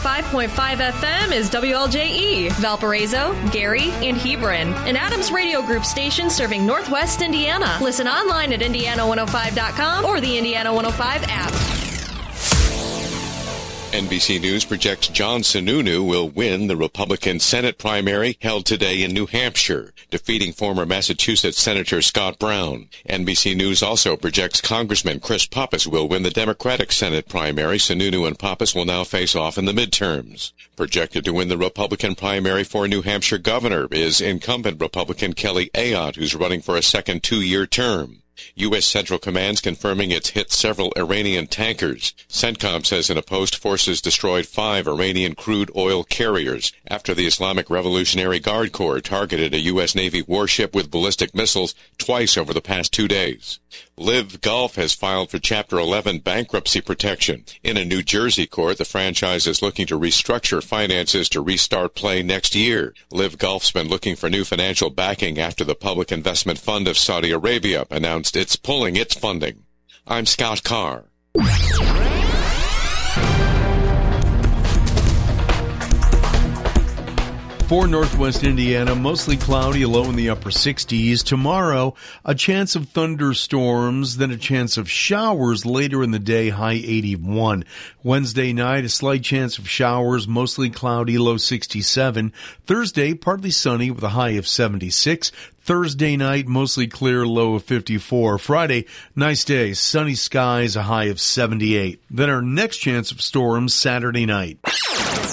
105.5 FM is WLJE, Valparaiso, Gary, and Hebron, an Adams Radio Group station serving Northwest Indiana. Listen online at Indiana105.com or the Indiana 105 app. NBC News projects John Sununu will win the Republican Senate primary held today in New Hampshire, defeating former Massachusetts Senator Scott Brown. NBC News also projects Congressman Chris Pappas will win the Democratic Senate primary. Sununu and Pappas will now face off in the midterms. Projected to win the Republican primary for New Hampshire governor is incumbent Republican Kelly Ayotte, who's running for a second two-year term. U.S. Central Command's confirming it's hit several Iranian tankers. CENTCOM says in a post forces destroyed 5 Iranian crude oil carriers after the Islamic Revolutionary Guard Corps targeted a U.S. Navy warship with ballistic missiles twice over the past 2 days. Live Golf has filed for Chapter 11 bankruptcy protection. In a New Jersey court, the franchise is looking to restructure finances to restart play next year. Live Golf's been looking for new financial backing after the Public Investment Fund of Saudi Arabia announced it's pulling its funding. I'm Scott Carr. For Northwest Indiana, mostly cloudy, a low in the upper 60s. Tomorrow, a chance of thunderstorms, then a chance of showers later in the day, high 81. Wednesday night, a slight chance of showers, mostly cloudy, low 67. Thursday, partly sunny with a high of 76. Thursday night, mostly clear, low of 54. Friday, nice day, sunny skies, a high of 78. Then our next chance of storms, Saturday night.